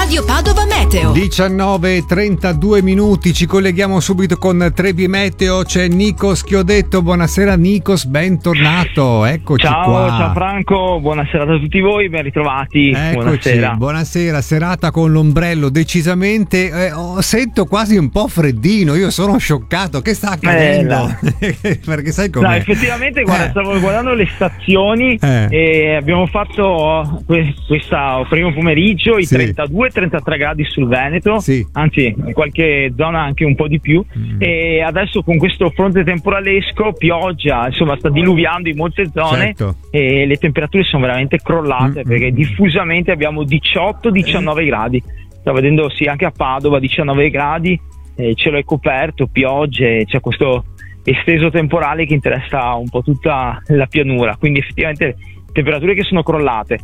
Radio Padova Meteo. 19:32 minuti, ci colleghiamo subito con Trebi Meteo. C'è Nikos Chiodetto. Buonasera Nikos, bentornato. Eccoci qua. Ciao Franco, buonasera a tutti voi, ben ritrovati. Eccoci, buonasera. Serata con l'ombrello decisamente. Sento quasi un po' freddino, io sono scioccato. Che sta accadendo? Perché sai com'è? No, effettivamente guarda, stavo guardando le stazioni e abbiamo fatto questa primo pomeriggio i 32-33 gradi sul Veneto, anzi in qualche zona anche un po' di più, e adesso con questo fronte temporalesco, pioggia, insomma sta diluviando in molte zone, e le temperature sono veramente crollate perché diffusamente abbiamo 18-19 gradi. Sto vedendo anche a Padova 19 gradi, cielo è coperto, piogge, c'è questo esteso temporale che interessa un po' tutta la pianura, quindi effettivamente temperature che sono crollate,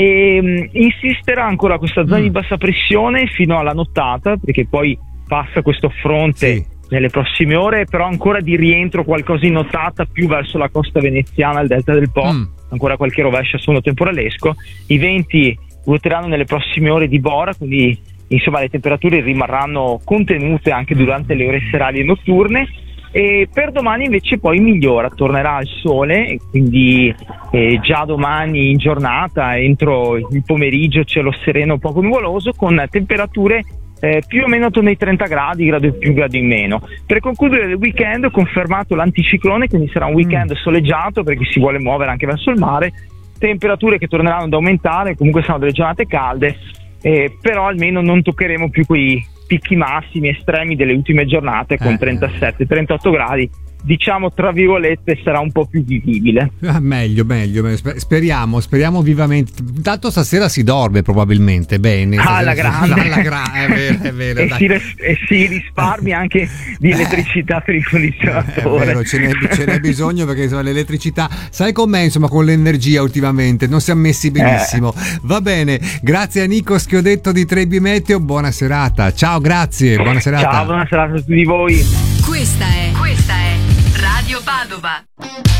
e insisterà ancora questa zona di bassa pressione fino alla nottata, perché poi passa questo fronte nelle prossime ore, però ancora di rientro qualcosa in nottata più verso la costa veneziana, il delta del Po, ancora qualche rovescio a suono temporalesco. I venti ruoteranno nelle prossime ore di Bora, quindi insomma le temperature rimarranno contenute anche durante le ore serali e notturne. E per domani invece poi migliora, tornerà il sole, quindi già domani in giornata, entro il pomeriggio, cielo sereno poco nuvoloso, con temperature più o meno attorno ai 30 gradi, grado in più, grado in meno. Per concludere il weekend ho confermato l'anticiclone, quindi sarà un weekend soleggiato per chi si vuole muovere anche verso il mare, temperature che torneranno ad aumentare, comunque saranno delle giornate calde, però almeno non toccheremo più quei picchi massimi estremi delle ultime giornate con 37-38 gradi, diciamo tra virgolette sarà un po' più vivibile. Meglio. Speriamo vivamente. Tanto stasera si dorme probabilmente bene. Alla grande. È vero. E si risparmia anche di elettricità per il condizionatore. È vero, ce n'è bisogno, perché insomma, l'elettricità, sai com'è, insomma, con l'energia ultimamente non siamo messi benissimo. Va bene, grazie a Nikos Chiodetto di Trebi Meteo, buona serata. Ciao, grazie, buona serata. Ciao, buona serata a tutti voi. Questa è Radio Padova.